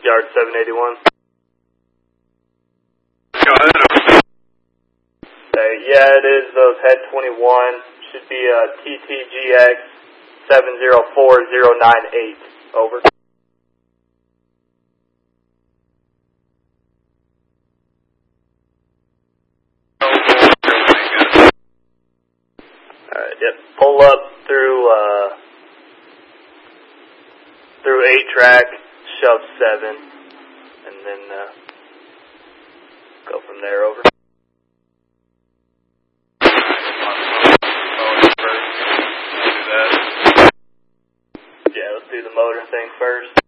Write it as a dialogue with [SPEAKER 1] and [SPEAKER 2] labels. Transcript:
[SPEAKER 1] Yard 781.
[SPEAKER 2] Go ahead.
[SPEAKER 1] Yeah, it is those Head 21. Should be TTGX 704098. Over. Alright, yep. Pull up through 8-track, shove 7, and then go from there. Over. Yeah, let's do the motor thing first.